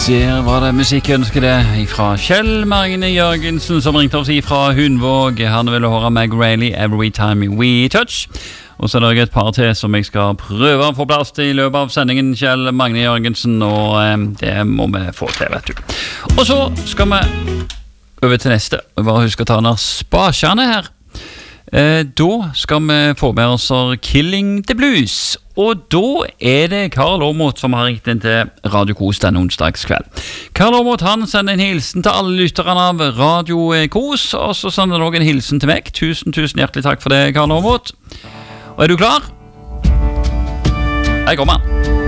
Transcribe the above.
Der var det musikkønske det fra Kjell Magne Jørgensen som ringte oss fra Hundvåg. Han ville høre Meg Rayleigh Every Time We Touch. Og så er det et par til som jeg skal prøve å få plass til I løpet av sendingen, Kjell Magne Jørgensen, og det må vi få til, vet du. Og så skal vi over til neste. Bare husk å ta den spasjane her. Da skal vi få med oss Killing the Blues. Og da er det Karl Aamodt som har ringt inn til Radio Kos denne onsdagskveld. Karl Aamodt, han sender en hilsen til alle lytterne av Radio Kos, og så sender han også en hilsen til meg. Tusen hjertelig takk for det, Karl Aamodt. Og er du klar? Her kommer han.